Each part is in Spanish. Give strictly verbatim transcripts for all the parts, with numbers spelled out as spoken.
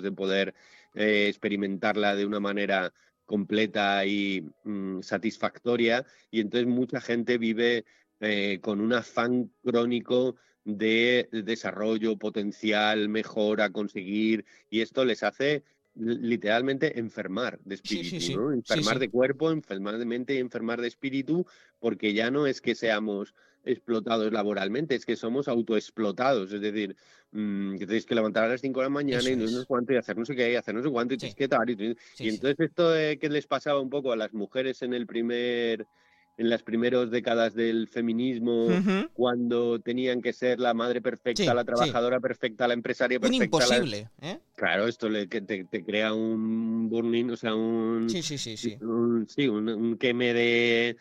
de poder eh, experimentarla de una manera completa y mm, satisfactoria, y entonces mucha gente vive eh, con un afán crónico de desarrollo, potencial, mejora, conseguir, y esto les hace literalmente enfermar de Sí, sí, espíritu, sí, ¿no? sí, Enfermar sí. de cuerpo, enfermar de mente y enfermar de espíritu, porque ya no es que seamos explotados laboralmente, es que somos autoexplotados, es decir, mmm, que tienes que levantar a las cinco de la mañana Eso y no sé es. cuánto, y hacer no sé qué, y hacer no sé cuánto, y tienes Sí, que tal, y, sí, y sí. entonces esto eh, que les pasaba un poco a las mujeres en el primer, en las primeras décadas del feminismo, Ujú. cuando tenían que ser la madre perfecta, Sí, la sí. trabajadora perfecta, la empresaria Un perfecta, la... imposible, ¿eh? Claro, esto le, que te, te crea un burning, o sea, un, Sí, sí, sí, sí. un- sí, un, un queme de,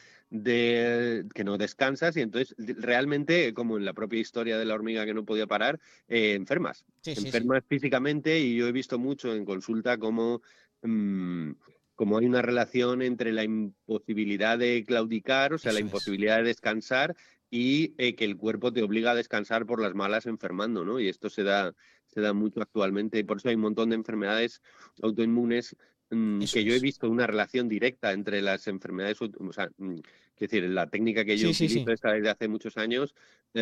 de que no descansas, y entonces realmente, como en la propia historia de la hormiga que no podía parar, eh, enfermas, Sí, sí, sí. enfermas físicamente, y yo he visto mucho en consulta cómo, mm, cómo hay una relación entre la imposibilidad de claudicar, o sea, la Eso es. imposibilidad de descansar, y eh, que el cuerpo te obliga a descansar por las malas enfermando, ¿no? Y esto se da se da mucho actualmente, y por eso hay un montón de enfermedades autoinmunes, mmm, Eso que yo he es. visto una relación directa entre las enfermedades, o sea, mmm, es decir, la técnica que yo Sí, sí, utilizo sí. esta desde hace muchos años,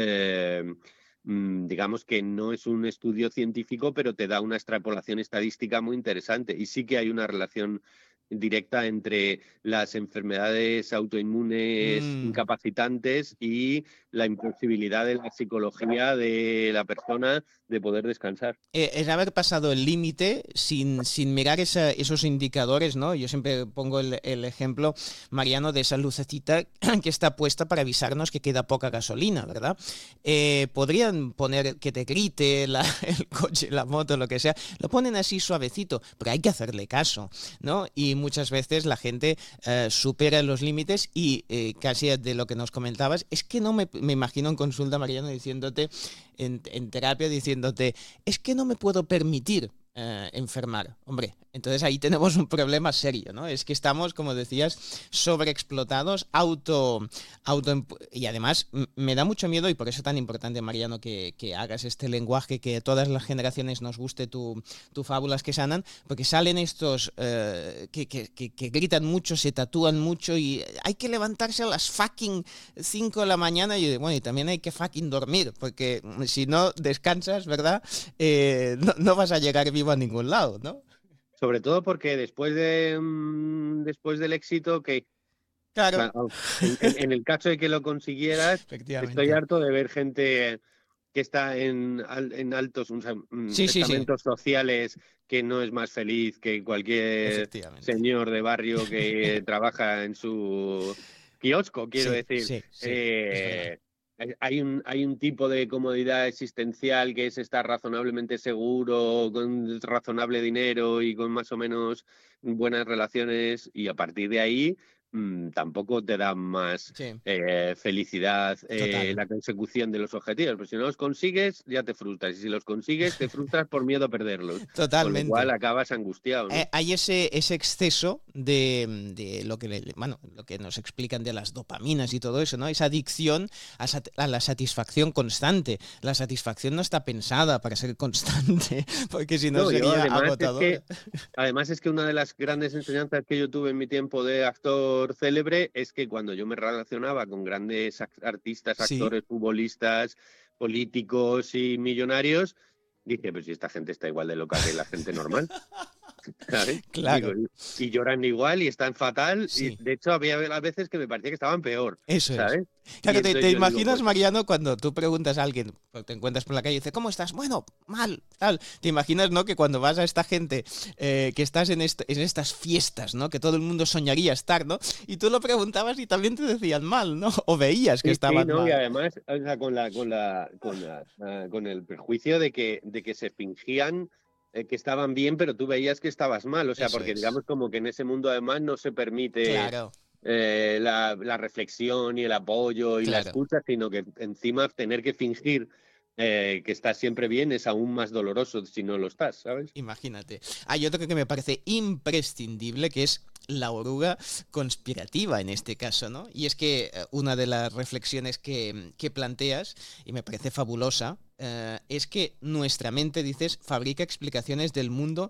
eh, mmm, digamos que no es un estudio científico, pero te da una extrapolación estadística muy interesante, y sí que hay una relación directa entre las enfermedades autoinmunes Mm. incapacitantes y la imposibilidad de la psicología de la persona de poder descansar. Eh, es haber pasado el límite sin, sin mirar esa- esos indicadores, ¿no? Yo siempre pongo el, el ejemplo, Mariano, de esa lucecita que está puesta para avisarnos que queda poca gasolina, ¿verdad? Eh, podrían poner que te grite la- el coche, la moto, lo que sea, lo ponen así suavecito, pero hay que hacerle caso, ¿no? Y muchas veces la gente eh, supera los límites y eh, casi de lo que nos comentabas, es que no me, me imagino en consulta, Mariano, diciéndote, en, en terapia, diciéndote, es que no me puedo permitir eh, enfermar. Hombre, entonces ahí tenemos un problema serio, ¿no? Es que estamos, como decías, sobreexplotados, auto, auto y además me da mucho miedo, y por eso es tan importante, Mariano, que, que hagas este lenguaje, que a todas las generaciones nos guste tu, tu fábulas que sanan, porque salen estos eh, que, que, que, que gritan mucho, se tatúan mucho y hay que levantarse a las fucking cinco de la mañana y bueno, y también hay que fucking dormir, porque si no descansas, ¿verdad? Eh, no, no vas a llegar vivo a ningún lado, ¿no? Sobre todo porque después de mm, después del éxito que, o Claro. sea, en, en- en el caso de que lo consiguieras, estoy Efectivamente. harto de ver gente que está en, al- en altos, o sea, mm, Sí, sí, sí. estamentos sociales, que no es más feliz que cualquier Efectivamente. señor de barrio que trabaja en su kiosco, quiero Sí, decir. sí, sí, es verdad. Eh, hay hay un, hay un tipo de comodidad existencial que es estar razonablemente seguro, con razonable dinero y con más o menos buenas relaciones, y a partir de ahí mm, tampoco te da más Sí, eh, felicidad, eh, total. la consecución de los objetivos. Pero si no los consigues, ya te frustras. Y si los consigues, te frustras por miedo a perderlos. Con lo cual Totalmente. acabas angustiado, Eh, ¿no? hay ese, ese exceso de, de lo que le- bueno, lo que nos explican de las dopaminas y todo eso, ¿no? Esa adicción a, sat- a la satisfacción constante. La satisfacción no está pensada para ser constante, porque si no No, yo sería además es que agotador. Además es que una de las grandes enseñanzas que yo tuve en mi tiempo de actor célebre es que cuando yo me relacionaba con grandes ac- artistas, Sí, actores, futbolistas, políticos y millonarios, dije, pues si esta gente está igual de loca que la gente normal. ¿Sabes? Digo, claro, y, y lloran igual y están fatal, y sí. de hecho había a veces que me parecía que estaban peor, Eso es. ¿sabes? Y Claro, te, entonces te yo digo, imaginas, pues Mariano, cuando tú preguntas a alguien, o te encuentras por la calle y dice, ¿cómo estás? Bueno, mal, tal. Te imaginas, ¿no? Que cuando vas a esta gente, eh, que estás en, est en estas fiestas, ¿no? Que todo el mundo soñaría estar, ¿no? Y tú lo preguntabas y también te decían mal, ¿no? O veías que sí, sí, estaban ¿no? Y mal. además, o sea, con la, con la, con la, ah, con el prejuicio de que, de que se fingían eh, que estaban bien, pero tú veías que estabas mal, o sea, Eso porque es. digamos como que en ese mundo además no se permite Claro, eh, la, la reflexión y el apoyo y la claro. escucha, sino que encima tener que fingir eh, que estás siempre bien es aún más doloroso si no lo estás, ¿sabes? Imagínate. Hay otro que me parece imprescindible, que es la oruga conspirativa en este caso, ¿no? Y es que eh, una de las reflexiones que, que planteas, y me parece fabulosa, eh, es que nuestra mente, dices, fabrica explicaciones del mundo